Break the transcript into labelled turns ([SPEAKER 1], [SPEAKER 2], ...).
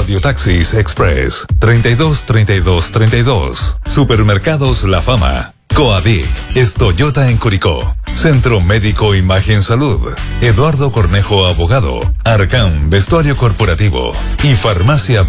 [SPEAKER 1] Radiotaxis Express 32 32 32. Supermercados La Fama. Coadic es Toyota en Curicó. Centro Médico Imagen Salud. Eduardo Cornejo Abogado. Arcán Vestuario Corporativo. Y Farmacia